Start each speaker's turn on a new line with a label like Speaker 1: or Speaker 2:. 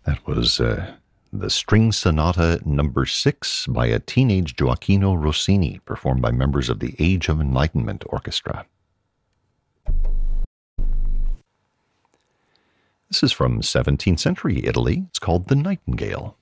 Speaker 1: That was the String Sonata Number 6 by a teenage Gioacchino Rossini, performed by members of the Age of Enlightenment Orchestra. This is from 17th century Italy. It's called The Nightingale.